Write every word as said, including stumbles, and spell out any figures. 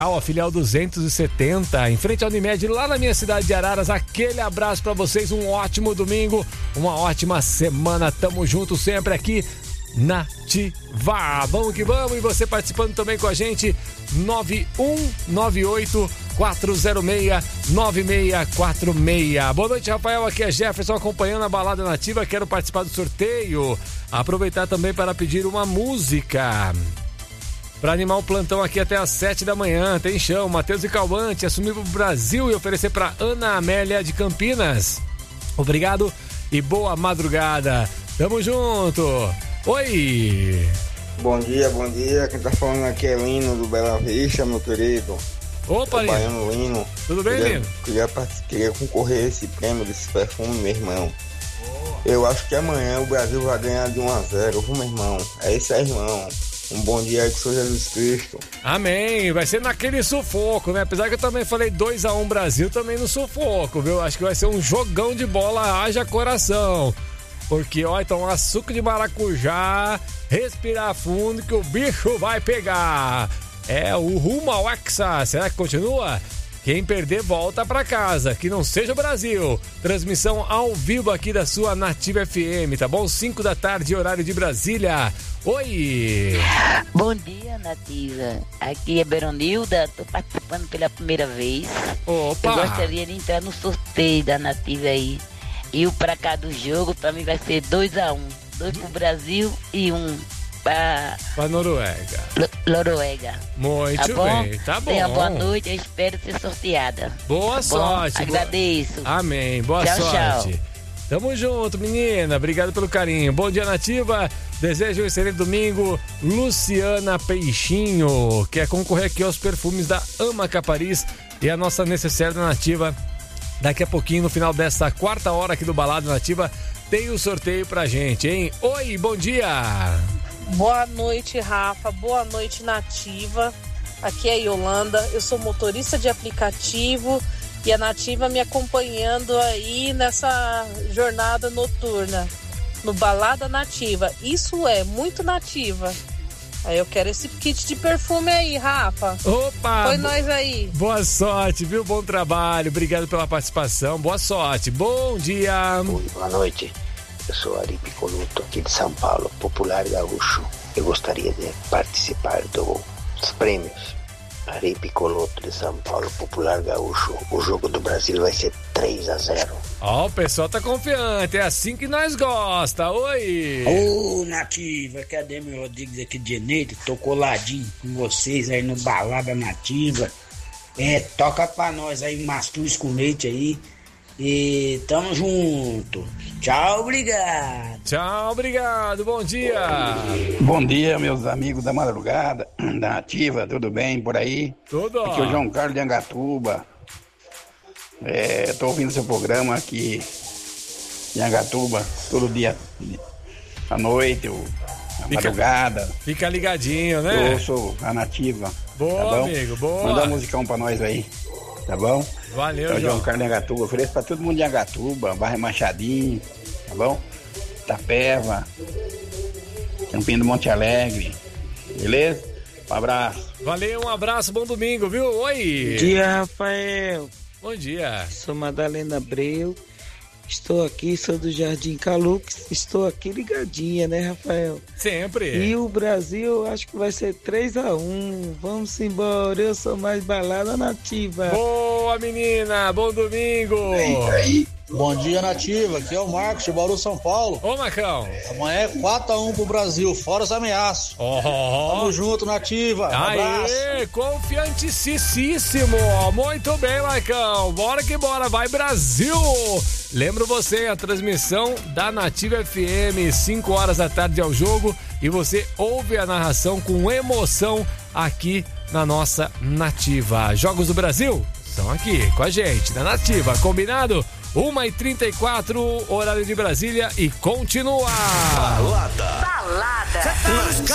A filial duzentos e setenta, em frente ao Unimed, lá na minha cidade de Araras. Aquele abraço pra vocês, um ótimo domingo, uma ótima semana, tamo junto sempre aqui na Nativa. Vamos que vamos, e você participando também com a gente, nove um nove oito quatro zero seis nove seis quatro seis. Boa noite, Rafael, aqui é Jefferson acompanhando a Balada Nativa, quero participar do sorteio, aproveitar também para pedir uma música para animar o plantão aqui até às sete da manhã. Tem chão, Matheus e Calvante, assumir pro Brasil e oferecer para Ana Amélia de Campinas. Obrigado e boa madrugada. Tamo junto. Oi. Bom dia, bom dia. Quem tá falando aqui é Lino do Bela Vista, meu querido. Opa, Lino. Lino. Tudo bem, queria, Lino? Queria, queria concorrer a esse prêmio desse perfume, meu irmão. Oh. Eu acho que amanhã o Brasil vai ganhar de um a zero, meu irmão. É isso aí, irmão. Um bom dia aí com o Senhor Jesus Cristo. Amém. Vai ser naquele sufoco, né? Apesar que eu também falei dois a um Brasil, também no sufoco, viu? Acho que vai ser um jogão de bola, haja coração. Porque, ó, então, açúcar de maracujá, respirar fundo que o bicho vai pegar. É o rumo ao Hexa. Será que continua? Quem perder, volta pra casa. Que não seja o Brasil. Transmissão ao vivo aqui da sua Nativa F M, tá bom? cinco da tarde, horário de Brasília. Oi! Bom dia, Nativa. Aqui é Beronilda, tô participando pela primeira vez. Opa! Eu gostaria de entrar no sorteio da Nativa aí. E o pra cá do jogo, pra mim vai ser dois a um. Dois pro Brasil e um pra... Pra Noruega. L- Noruega. Muito tá bom? bem, tá bom. Tenha boa noite, eu espero ser sorteada. Boa tá sorte. Bom? Agradeço. Amém, boa tchau, sorte. Tchau. Tamo junto, menina. Obrigado pelo carinho. Bom dia, Nativa. Desejo um excelente domingo. Luciana Peixinho, quer concorrer aqui aos perfumes da Amaca Paris e a nossa necessária da Nativa. Daqui a pouquinho, no final dessa quarta hora aqui do Balada Nativa, tem o sorteio pra gente, hein? Oi, bom dia! Boa noite, Rafa. Boa noite, Nativa. Aqui é a Yolanda. Eu sou motorista de aplicativo e a Nativa me acompanhando aí nessa jornada noturna no Balada Nativa. Isso é muito nativa. Aí eu quero esse kit de perfume aí, Rafa. Opa! Foi nós aí. Boa sorte, viu? Bom trabalho. Obrigado pela participação. Boa sorte. Bom dia. Oi, boa noite. Eu sou Ari Picoluto, aqui de São Paulo, popular gaúcho. Eu gostaria de participar dos prêmios. Ari Picoluto de São Paulo, popular gaúcho. O jogo do Brasil vai ser três a zero. Ó, oh, o pessoal tá confiante, é assim que nós gosta. Oi! Ô, Nativa, cadê meu Rodrigues aqui de Eneide? Tô coladinho com vocês aí no Balada Nativa. É, toca pra nós aí, mascus com leite aí. E tamo junto. Tchau, obrigado. Tchau, obrigado. Bom dia. Bom dia, meus amigos da madrugada, da Nativa, tudo bem por aí? Tudo. Aqui é o João Carlos de Angatuba. É, tô ouvindo seu programa aqui em Angatuba, todo dia à noite, ou à fica, madrugada. Fica ligadinho, né? Eu sou a Nativa. Boa, tá bom? amigo, boa. Manda um musicão pra nós aí, tá bom? Valeu, é o João. João Carlos de Angatuba. Ofereço pra todo mundo de Angatuba, Barra Machadinho, tá bom? Itapeva, Campinho do Monte Alegre, beleza? Um abraço. Valeu, um abraço, bom domingo, viu? Oi! Bom dia, Rafael. Bom dia. Sou Madalena Abreu. Estou aqui, sou do Jardim Calux. Estou aqui ligadinha, né, Rafael? Sempre. E o Brasil, acho que vai ser três a um. Vamos embora, eu sou mais Balada Nativa. Boa, menina, bom domingo. Aí, aí. Bom dia, Nativa. Aqui é o Marcos de Bauru, São Paulo. Ô, Marcão. Amanhã é quatro a um pro Brasil, fora os ameaços. Oh. Tamo junto, Nativa. Um Aê, abraço. confianticíssimo. Muito bem, Marcão. Bora que bora, vai Brasil. Lembro você, a transmissão da Nativa F M, cinco horas da tarde ao jogo, e você ouve a narração com emoção aqui na nossa Nativa. Jogos do Brasil estão aqui com a gente, na Nativa, combinado? uma e trinta e quatro, horário de Brasília, e continua. Balada. Balada.